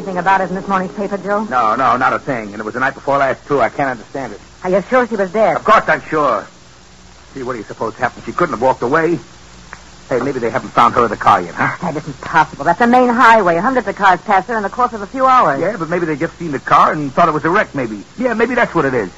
anything about it in this morning's paper, Joe? No, not a thing. And it was the night before last, too. I can't understand it. Are you sure she was dead? Of course I'm sure. See, what do you suppose happened? She couldn't have walked away. Hey, maybe they haven't found her in the car yet, huh? That isn't possible. That's the main highway. Hundreds of cars passed her in the course of a few hours. Yeah, but maybe they just seen the car and thought it was a wreck, maybe. Yeah, maybe that's what it is.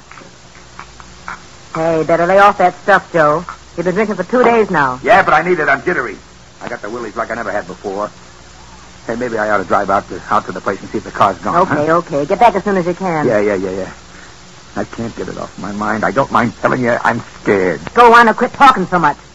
Hey, better lay off that stuff, Joe. You've been drinking for 2 days now. Yeah, but I need it. I'm jittery. I got the willies like I never had before. Hey, maybe I ought to drive out to the place and see if the car's gone. Okay. Get back as soon as you can. Yeah. I can't get it off my mind. I don't mind telling you, I'm scared. Go on and quit talking so much.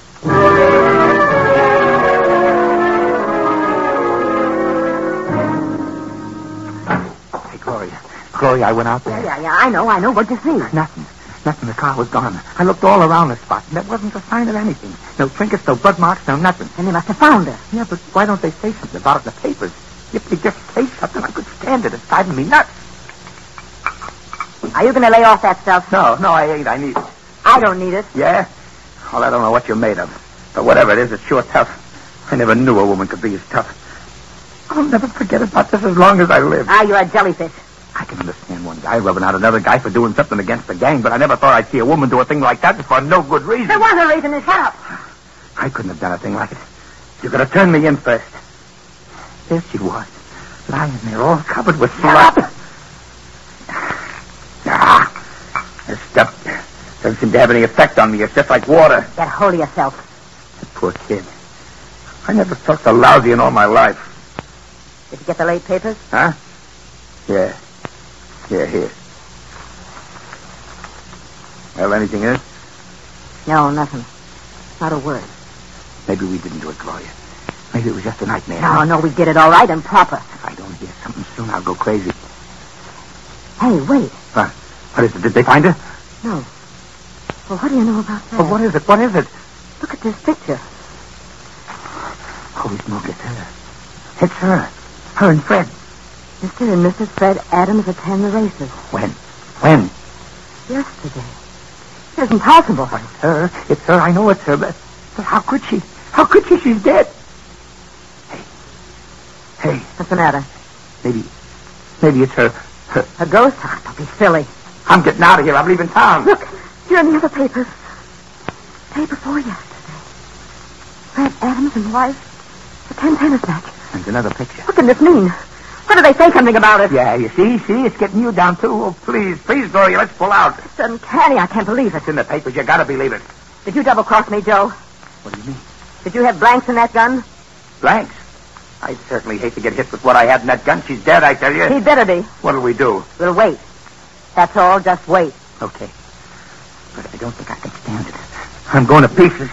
Hey, Gloria, I went out there. Yeah, I know. What'd you see? Nothing. The car was gone. I looked all around the spot, and there wasn't a sign of anything. No trinkets, no blood marks, no nothing. And they must have found her. Yeah, but why don't they say something about it in the papers? If they just say something, I could stand it. It's driving me nuts. Are you going to lay off that stuff? No, I ain't. I need it. I don't need it. Yeah? Well, I don't know what you're made of. But whatever it is, it's sure tough. I never knew a woman could be as tough. I'll never forget about this as long as I live. You're a jellyfish. I can understand one guy rubbing out another guy for doing something against the gang, but I never thought I'd see a woman do a thing like that for no good reason. There was a reason. Shut up. I couldn't have done a thing like it. You could have turned me in first. There she was, lying there all covered with blood. This stuff doesn't seem to have any effect on me. It's just like water. Get hold of yourself. That poor kid. I never felt so lousy in all my life. Did you get the late papers? Huh? Yeah, here. Well, anything in it? No, nothing. Not a word. Maybe we didn't do it, Gloria. Maybe it was just a nightmare. No, we did it all right and proper. If I don't hear something soon, I'll go crazy. Hey, wait. What is it? Did they find her? No. Well, what do you know about that? Well, what is it? Look at this picture. Holy smoke, it's her. It's her. Her and Fred. Mr. and Mrs. Fred Adams attend the races. When? Yesterday. It isn't possible. Well, it's her. I know it's her, but how could she? She's dead. Hey. What's the matter? Maybe it's her. A ghost? Don't be silly. I'm getting out of here. I'm leaving town. Look, here in the other papers. Day before yesterday. Fred Adams and wife attend tennis match. And another picture. What can this mean? What do they say something about it? Yeah, you see, it's getting you down, too. Oh, please, Gloria, let's pull out. It's uncanny. I can't believe it. It's in the papers. You gotta believe it. Did you double-cross me, Joe? What do you mean? Did you have blanks in that gun? Blanks? I certainly hate to get hit with what I had in that gun. She's dead, I tell you. He'd better be. What'll we do? We'll wait. That's all. Just wait. Okay. But I don't think I can stand it. I'm going to pieces.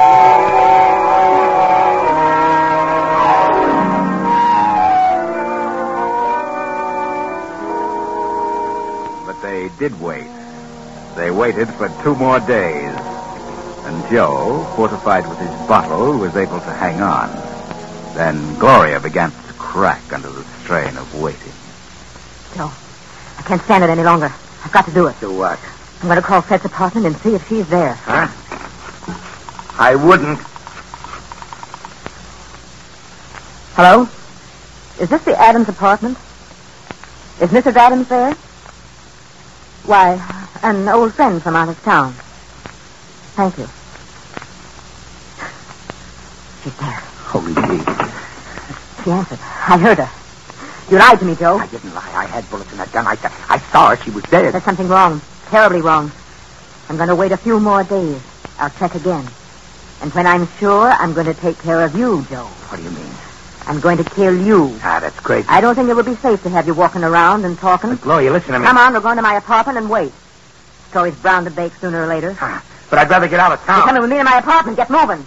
But they did wait. They waited for 2 more days. And Joe, fortified with his bottle, was able to hang on. Then Gloria began to crack under the strain of waiting. Joe, I can't stand it any longer. I've got to do it. Do what? I'm going to call Fred's apartment and see if she's there. Huh? I wouldn't. Hello? Is this the Adams apartment? Is Mrs. Adams there? Why, an old friend from out of town. Thank you. She's there. Holy Jesus. She answered. I heard her. You lied to me, Joe. I didn't lie. I had bullets in that gun. I saw her. She was dead. There's something wrong. Terribly wrong. I'm going to wait a few more days. I'll check again. And when I'm sure, I'm going to take care of you, Joe. What do you mean? I'm going to kill you. That's crazy. I don't think it would be safe to have you walking around and talking. But Gloria, listen to me. Come on, we're going to my apartment and wait. Story's bound to bake sooner or later. But I'd rather get out of town. You're coming with me to my apartment. Get moving.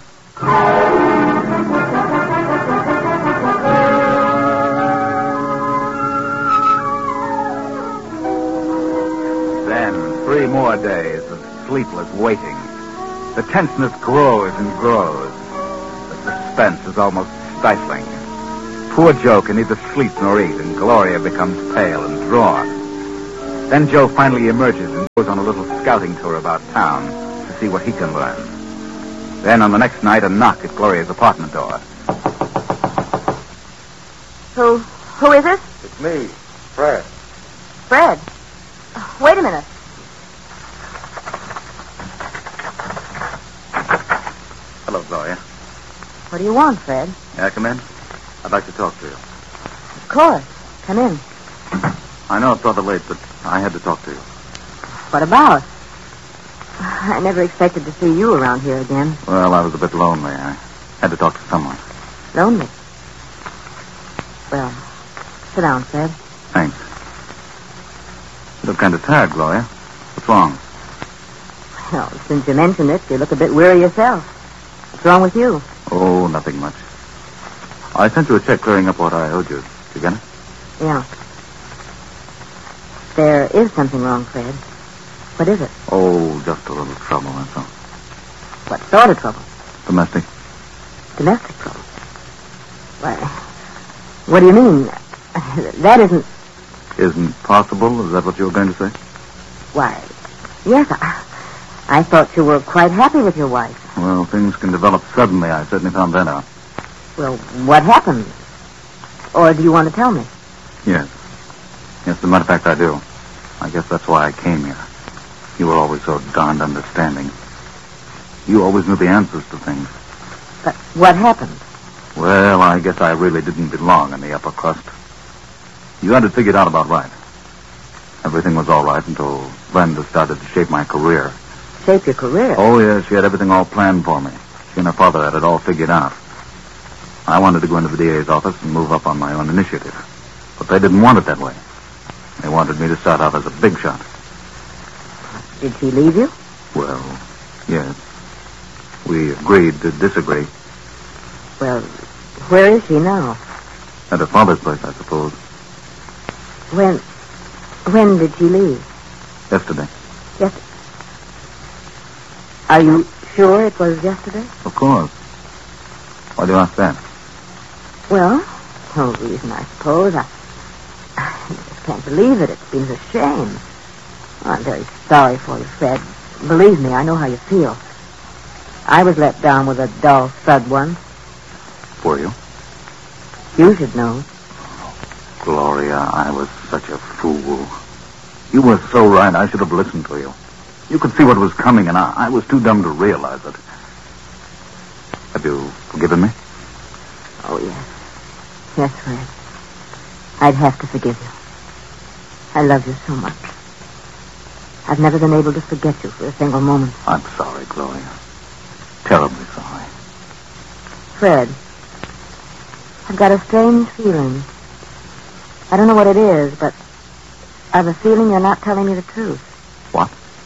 Then 3 more days of sleepless waiting. The tenseness grows and grows. The suspense is almost stifling. Poor Joe can neither sleep nor eat, and Gloria becomes pale and drawn. Then Joe finally emerges and goes on a little scouting tour about town to see what he can learn. Then on the next night, a knock at Gloria's apartment door. Who is this? It's me, Fred. Fred? Oh, wait a minute. Hello, Gloria. What do you want, Fred? May I come in? I'd like to talk to you. Of course. Come in. I know it's rather late, but I had to talk to you. What about? I never expected to see you around here again. Well, I was a bit lonely. I had to talk to someone. Lonely? Well, sit down, Fred. Thanks. You look kind of tired, Gloria. What's wrong? Well, since you mentioned it, you look a bit weary yourself. What's wrong with you? Oh, nothing much. I sent you a check clearing up what I owed you. Did you get it? Yeah. There is something wrong, Fred. What is it? Oh, just a little trouble, that's all. What sort of trouble? Domestic. Domestic trouble? Why, what do you mean? That isn't... Isn't possible? Is that what you were going to say? Why, yes, I thought you were quite happy with your wife. Well, things can develop suddenly. I certainly found that out. Well, what happened? Or do you want to tell me? Yes. Yes, as a matter of fact, I do. I guess that's why I came here. You were always so darned understanding. You always knew the answers to things. But what happened? Well, I guess I really didn't belong in the upper crust. You had it figured out about right. Everything was all right until Brenda started to shape my career. Shape your career? Oh, yes, she had everything all planned for me. She and her father had it all figured out. I wanted to go into the DA's office and move up on my own initiative. But they didn't want it that way. They wanted me to start out as a big shot. Did she leave you? Well, yes. We agreed to disagree. Well, where is she now? At her father's place, I suppose. When did she leave? Yesterday. Yes. Are you sure it was yesterday? Of course. Why do you ask that? Well, no reason, I suppose. I just can't believe it. It seems a shame. Well, I'm very sorry for you, Fred. Believe me, I know how you feel. I was let down with a dull thud once. Were you? You should know. Gloria, I was such a fool. You were so right. I should have listened to you. You could see what was coming, and I was too dumb to realize it. Have you forgiven me? Oh, yes. Yes, Fred. I'd have to forgive you. I love you so much. I've never been able to forget you for a single moment. I'm sorry, Gloria. Terribly sorry. Fred, I've got a strange feeling. I don't know what it is, but I've a feeling you're not telling me the truth. What?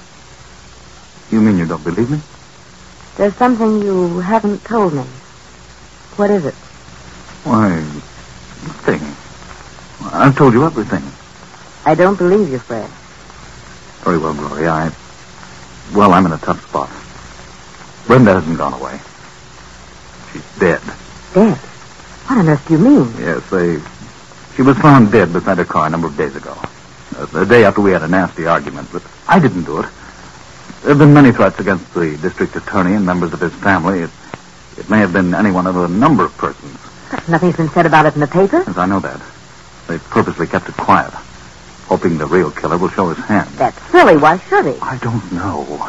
You mean you don't believe me? There's something you haven't told me. What is it? Why, nothing. I've told you everything. I don't believe you, Fred. Very well, Gloria. I'm in a tough spot. Brenda hasn't gone away. She's dead. Dead? What on earth do you mean? Yes, she was found dead beside her car a number of days ago. The day after we had a nasty argument, but I didn't do it. There have been many threats against the district attorney and members of his family. It may have been any one of a number of persons. But nothing's been said about it in the paper? Yes, I know that. They've purposely kept it quiet, hoping the real killer will show his hand. That's silly. Why should he? I don't know.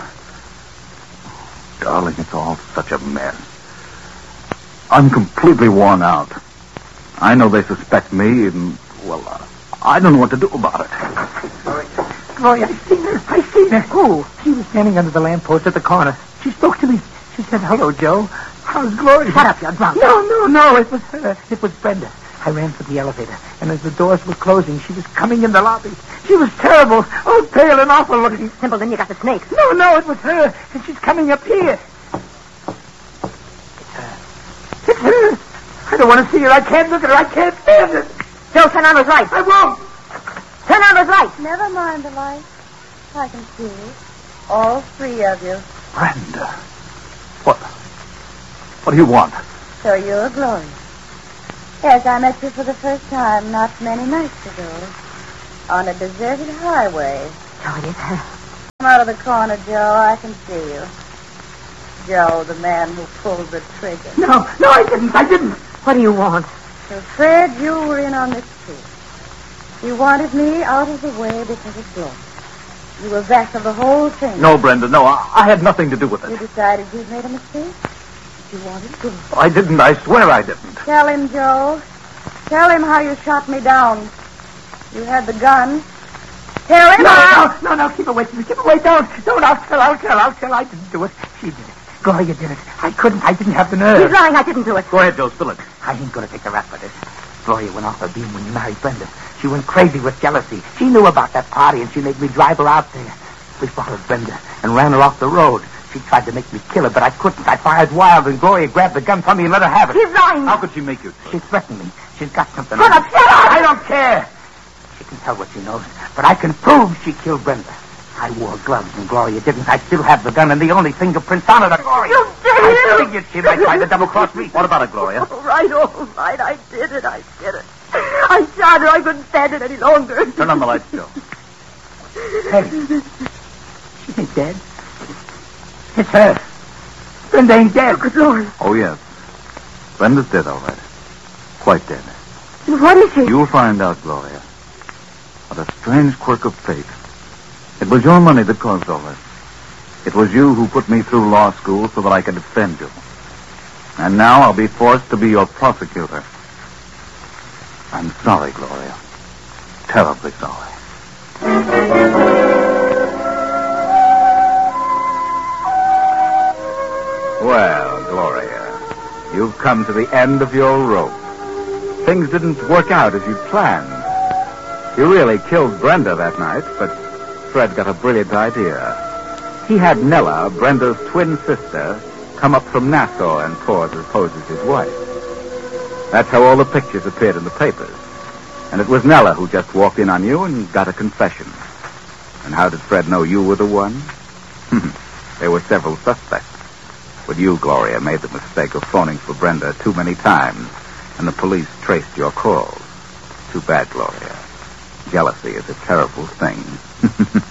Darling, it's all such a mess. I'm completely worn out. I know they suspect me, and, I don't know what to do about it. Gloria, I seen her. Who? She was standing under the lamppost at the corner. She spoke to me. She said, "Hello, Joe. How's Gloria?" Shut up, you're drunk. No, it was her. It was Brenda. I ran for the elevator, and as the doors were closing, she was coming in the lobby. She was terrible. Oh, pale and awful looking. Simpleton, you got the snakes. No, it was her, and she's coming up here. It's her. I don't want to see her. I can't look at her. I can't stand it. Joe, turn on those lights. I won't. Turn on those lights. Never mind the lights. I can see you. All three of you. Brenda. What do you want? So you're Gloria. Yes, I met you for the first time not many nights ago. On a deserted highway. Joe, it is her. Come out of the corner, Joe. I can see you. Joe, the man who pulled the trigger. No, I didn't. What do you want? So, Fred, you were in on this too. You wanted me out of the way because of Gloria. You were back of the whole thing. No, Brenda, no. I had nothing to do with You it. decided you'd made a mistake? You wanted Gloria. I didn't. I swear I didn't. Tell him, Joe. Tell him how you shot me down. You had the gun. Tell him. No, keep away from me. Keep away. Don't. I'll tell. I didn't do it. She did it. Gloria did it. I didn't have the nerve. He's lying. I didn't do it. Go ahead, Joe. Spill it. I ain't gonna take the rap for this. Gloria went off her beam when you married Brenda. She went crazy with jealousy. She knew about that party, and she made me drive her out there. We followed Brenda and ran her off the road. She tried to make me kill her, but I couldn't. I fired wild, and Gloria grabbed the gun from me and let her have it. He's lying. How could she make you? She threatened me. She's got something Shut on up, me. shut up! I don't care. She can tell what she knows, but I can prove she killed Brenda. I wore gloves and Gloria didn't. I still have the gun and the only fingerprints on it are Gloria. You did I it! figured she might try to double-cross me. What about it, Gloria? All right. I did it. I shot her. I couldn't stand it any longer. Turn on the lights, Joe. Hey, she ain't dead. It's her. Brenda ain't dead. Good Lord. Oh, yes. Brenda's dead, all right. Quite dead. What is she? You'll find out, Gloria. What a strange quirk of fate. It was your money that caused all this. It was you who put me through law school so that I could defend you. And now I'll be forced to be your prosecutor. I'm sorry, Gloria. Terribly sorry. Well, Gloria, you've come to the end of your rope. Things didn't work out as you'd planned. You really killed Brenda that night, but Fred got a brilliant idea. He had Nella, Brenda's twin sister, come up from Nassau and pose as his wife. That's how all the pictures appeared in the papers. And it was Nella who just walked in on you and got a confession. And how did Fred know you were the one? There were several suspects. But you, Gloria, made the mistake of phoning for Brenda too many times, and the police traced your calls. Too bad, Gloria. Jealousy is a terrible thing.